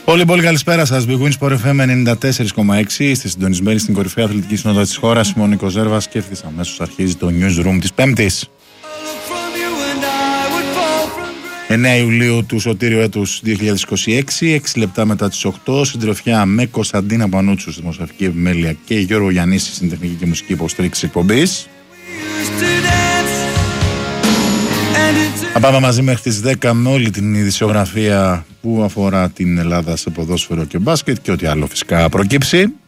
Πολύ καλησπέρα σας. Big Wins Sport FM 94,6. Είστε συντονισμένοι στην κορυφαία αθλητική συνότητα της χώρας. Είμαι ο Νίκος Ζέρβας και ευθύς αμέσως αρχίζει το Newsroom της Πέμπτης. 9 Ιουλίου του σωτήριου έτους 2026, 6 λεπτά μετά τις 8, συντροφιά με Κωνσταντίνα Πανούτσου στη δημοσιογραφική επιμέλεια και Γιώργο Γιαννίση στην τεχνική και μουσική υποστήριξη εκπομπής. Θα πάμε μαζί μέχρι τις 10 με όλη την ειδησιογραφία που αφορά την Ελλάδα σε ποδόσφαιρο και μπάσκετ και ό,τι άλλο φυσικά προκύψει.